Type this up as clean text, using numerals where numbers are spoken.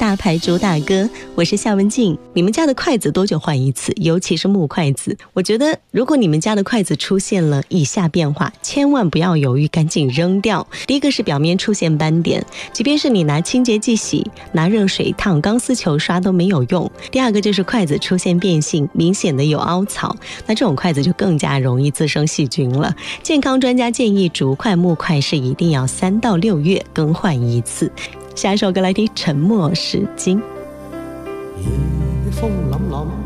大牌主打歌，我是夏文静。你们家的筷子多久换一次？尤其是木筷子，我觉得如果你们家的筷子出现了以下变化，千万不要犹豫，赶紧扔掉。第一个是表面出现斑点，即便是你拿清洁剂洗，拿热水烫，钢丝球刷都没有用。第二个就是筷子出现变性，明显的有凹槽，那这种筷子就更加容易滋生细菌了。健康专家建议竹筷木筷是一定要3到6月更换一次。下一首歌来听《沉默是金》。 夜風凜凜